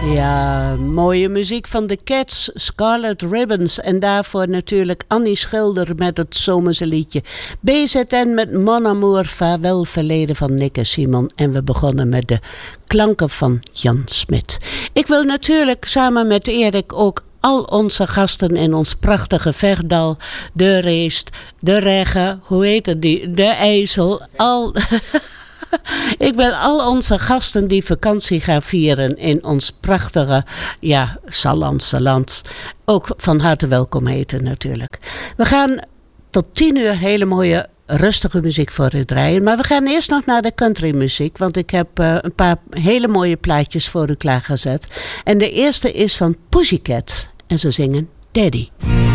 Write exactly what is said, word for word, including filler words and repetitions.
Ja, mooie muziek van de Cats, Scarlet Ribbons. En daarvoor natuurlijk Annie Schilder met het zomerse liedje. B Z N met Mon Amour, Vaarwel Verleden van Nick en Simon. En we begonnen met de klanken van Jan Smit. Ik wil natuurlijk samen met Erik ook al onze gasten in ons prachtige Verdal, de Reest, de Regge, hoe heet het die, de IJssel, al... Ik wil al onze gasten die vakantie gaan vieren in ons prachtige, ja, Sallandse land ook van harte welkom heten natuurlijk. We gaan tot tien uur hele mooie rustige muziek voor u draaien. Maar we gaan eerst nog naar de countrymuziek, want ik heb uh, een paar hele mooie plaatjes voor u klaargezet. En de eerste is van Pussycat en ze zingen Daddy.